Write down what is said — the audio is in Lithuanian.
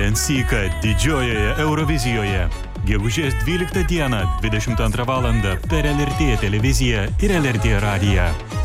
Syką didžiojoje Eurovizijoje. Gegužės 12 dieną, 22 val. Per LRT televiziją ir LRT radiją.